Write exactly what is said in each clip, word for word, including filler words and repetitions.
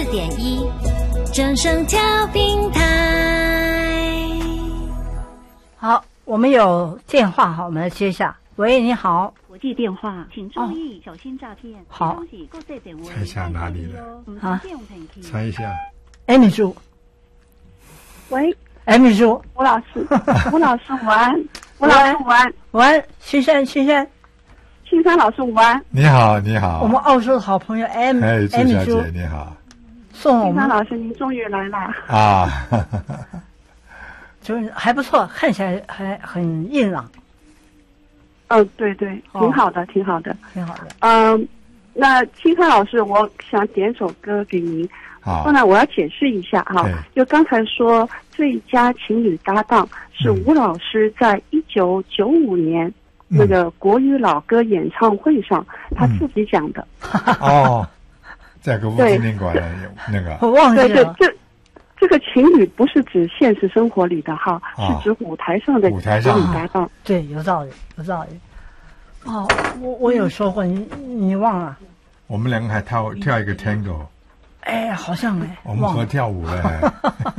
点一，正声调频台。 好，我们有电话，好，我们来接一下。喂，你好。 国际电话，请注意小心诈骗。 好， 猜一下哪里了？ 啊， 猜一下。 艾米珠。 喂， 艾米珠， 吴老师，吴老师午安，吴老师午安， 午安，青山，青山， 青山老师午安。 你好，你好。 我们澳洲的好朋友艾米， 哎， 艾米珠， 你好。 送我们。 青山老师，您终于来了啊！ 就是还不错，看起来还很硬朗。 嗯，对对，挺好的，挺好的， 挺好的。 嗯，那青山老师，我想点首歌给您。 好。 当然，我要解释一下哈，就刚才说最佳情侣搭档是吴老师在一九九五年、嗯、那个国语老歌演唱会上、嗯、他自己讲的。 哦，在个吴纪念馆那个。 我忘记了。 对对，这这个情侣不是指现实生活里的哈， 哦、 是指舞台上的情侣搭档。 对，有道理，有道理。哦，我我有说过，你你忘了？ 我们两个还跳跳一个 tango。 哎，好像哎， 我们合跳舞了。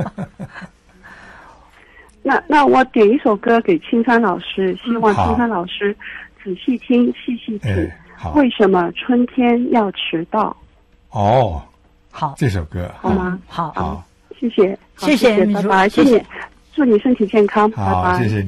那那我点一首歌给青山老师，希望青山老师仔细听、细细听。 哎、 为什么春天要迟到？ 哦， 好， 这首歌好吗？ 好， 好， 谢谢， 谢谢， 拜拜，谢谢，祝你身体健康，拜拜， 谢谢。